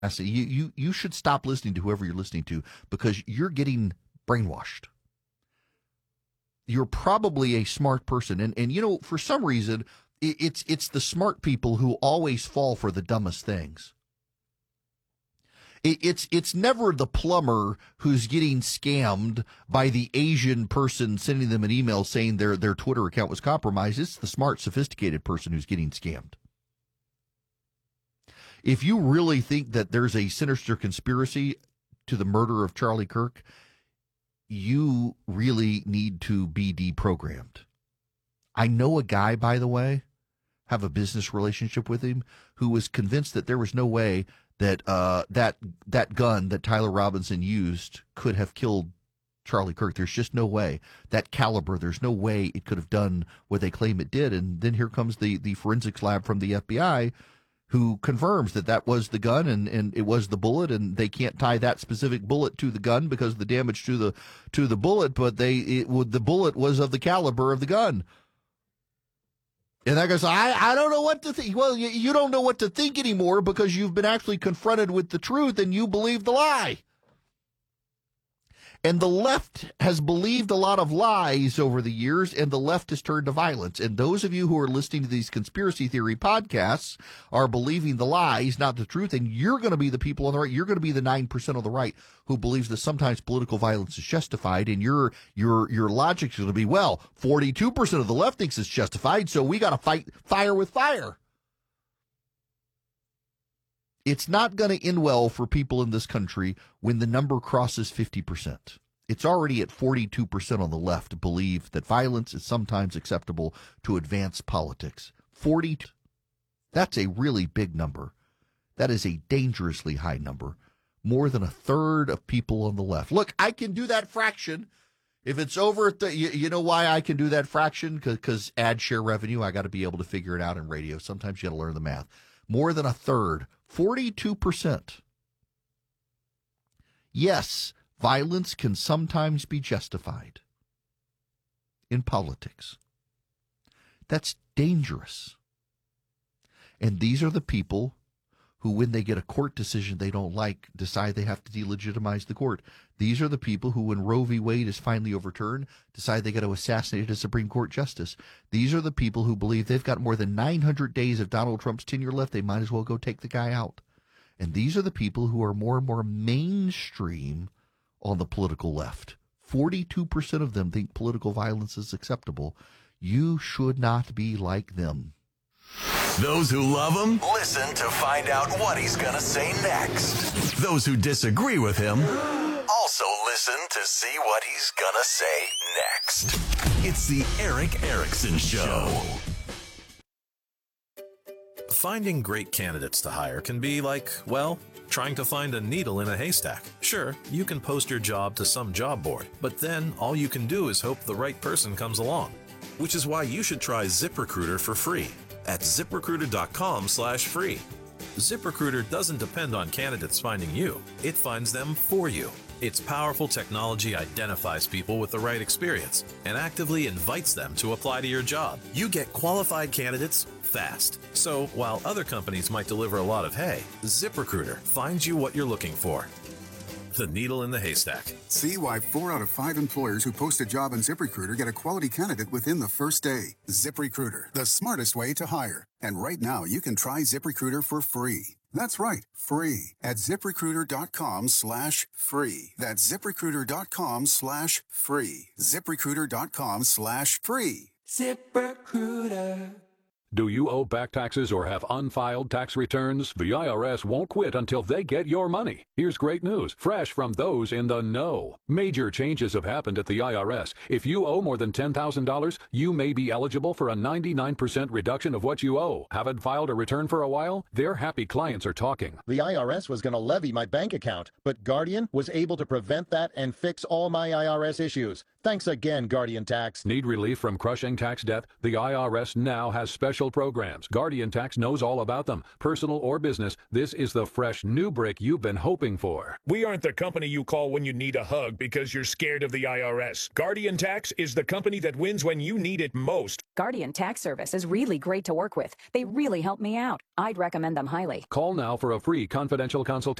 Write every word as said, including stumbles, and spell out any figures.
You, you, you should stop listening to whoever you're listening to because you're getting brainwashed. You're probably a smart person. And, and you know, for some reason, it, it's, it's the smart people who always fall for the dumbest things. It, it's, it's never the plumber who's getting scammed by the Asian person sending them an email saying their, their Twitter account was compromised. It's the smart, sophisticated person who's getting scammed. If you really think that there's a sinister conspiracy to the murder of Charlie Kirk, you really need to be deprogrammed. I know a guy, by the way, have a business relationship with him, who was convinced that there was no way that uh, that that gun that Tyler Robinson used could have killed Charlie Kirk. There's just no way. That caliber, there's no way it could have done what they claim it did. And then here comes the, the forensics lab from the F B I, who confirms that that was the gun and, and it was the bullet, and they can't tie that specific bullet to the gun because of the damage to the to the bullet, but they it, the bullet was of the caliber of the gun. And that goes, I, I don't know what to think. Well, you, you don't know what to think anymore because you've been actually confronted with the truth and you believe the lie. And the left has believed a lot of lies over the years, and the left has turned to violence. And those of you who are listening to these conspiracy theory podcasts are believing the lies, not the truth. And you're going to be the people on the right. You're going to be the nine percent on the right who believes that sometimes political violence is justified. And your your your logic is going to be, well, forty-two percent of the left thinks it's justified, so we got to fight fire with fire. It's not going to end well for people in this country when the number crosses fifty percent. It's already at forty-two percent on the left believe that violence is sometimes acceptable to advance politics. forty, that's a really big number. That is a dangerously high number. More than a third of people on the left. Look, I can do that fraction. If it's over, th- you, you know why I can do that fraction? Because ad share revenue, I got to be able to figure it out in radio. Sometimes you got to learn the math. More than a third. forty-two percent. Yes, violence can sometimes be justified in politics. That's dangerous. And these are the people who, when they get a court decision they don't like, decide they have to delegitimize the court. These are the people who, when Roe v. Wade is finally overturned, decide they got to assassinate a Supreme Court justice. These are the people who believe they've got more than nine hundred days of Donald Trump's tenure left. They might as well go take the guy out. And these are the people who are more and more mainstream on the political left. forty-two percent of them think political violence is acceptable. You should not be like them. Those who love him, listen to find out what he's going to say next. Those who disagree with him, also listen to see what he's going to say next. It's the Erick Erickson Show. Finding great candidates to hire can be like, well, trying to find a needle in a haystack. Sure, you can post your job to some job board, but then all you can do is hope the right person comes along. Which is why you should try ZipRecruiter for free at ZipRecruiter.com slash free. ZipRecruiter doesn't depend on candidates finding you. It finds them for you. Its powerful technology identifies people with the right experience and actively invites them to apply to your job. You get qualified candidates fast. So while other companies might deliver a lot of hay, ZipRecruiter finds you what you're looking for. The needle in the haystack. See why four out of five employers who post a job on ZipRecruiter get a quality candidate within the first day. ZipRecruiter, the smartest way to hire. And right now, you can try ZipRecruiter for free. That's right, free at ZipRecruiter.com slash free. That's ZipRecruiter.com slash free. ZipRecruiter.com slash free. ZipRecruiter. Do you owe back taxes or have unfiled tax returns? The I R S won't quit until they get your money. Here's great news, fresh from those in the know. Major changes have happened at the I R S. If you owe more than ten thousand dollars, you may be eligible for a ninety-nine percent reduction of what you owe. Haven't filed a return for a while? Their happy clients are talking. The I R S was going to levy my bank account, but Guardian was able to prevent that and fix all my I R S issues. Thanks again, Guardian Tax. Need relief from crushing tax debt? The I R S now has special special programs. Guardian Tax knows all about them. Personal or business, this is the fresh new brick you've been hoping for. We aren't the company you call when you need a hug because you're scared of the I R S. Guardian Tax is the company that wins when you need it most. Guardian Tax Service is really great to work with. They really help me out. I'd recommend them highly. Call now for a free confidential consultation.